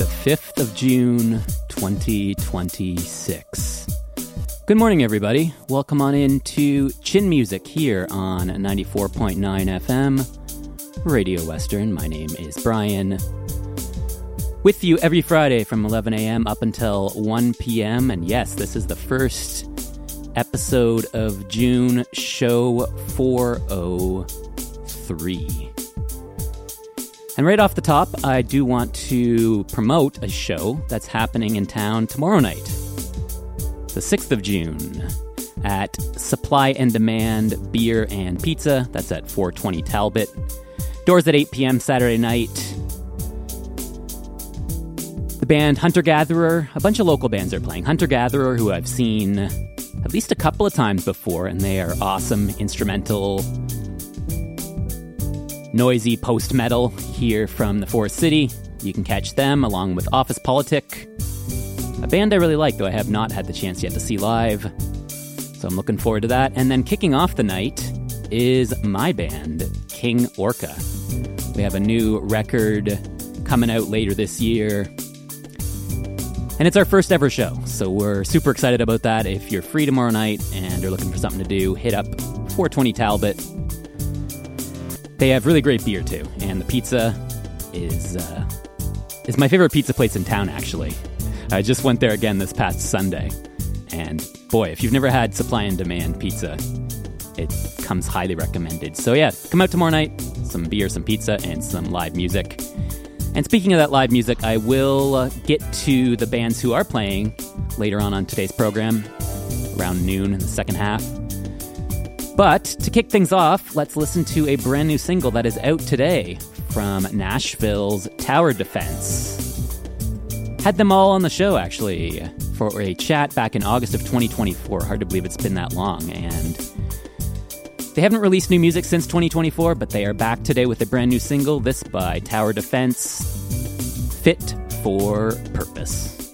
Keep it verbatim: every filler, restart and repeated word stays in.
the fifth of June, twenty twenty-six. Good morning, everybody. Welcome on in to Chin Music here on ninety-four point nine F M, Radio Western. My name is Brian. With you every Friday from eleven a.m. up until one p.m. And yes, this is the first episode of June, show four oh three. And right off the top, I do want to promote a show that's happening in town tomorrow night, the sixth of June, at Supply and Demand Beer and Pizza. That's at four twenty Talbot. Doors at eight p.m. Saturday night. The band Hunter Gatherer, a bunch of local bands are playing. Hunter Gatherer, who I've seen at least a couple of times before, and they are awesome instrumental, noisy post-metal here from the Forest City. You can catch them along with Office Politic, a band I really like, though I have not had the chance yet to see live. So I'm looking forward to that. And then kicking off the night is my band, King Orca. We have a new record coming out later this year, and it's our first ever show, so we're super excited about that. If you're free tomorrow night and are looking for something to do, hit up four twenty Talbot. They have really great beer, too, and the pizza is uh, is my favorite pizza place in town, actually. I just went there again this past Sunday, and boy, if you've never had Supply and Demand pizza, it comes highly recommended. So yeah, come out tomorrow night, some beer, some pizza, and some live music. And speaking of that live music, I will uh, get to the bands who are playing later on on today's program, around noon in the second half. But to kick things off, let's listen to a brand new single that is out today from Nashville's Tower Defense. Had them all on the show, actually, for a chat back in August of twenty twenty-four. Hard to believe it's been that long. And they haven't released new music since twenty twenty-four, but they are back today with a brand new single, this by Tower Defense, Fit for Purpose.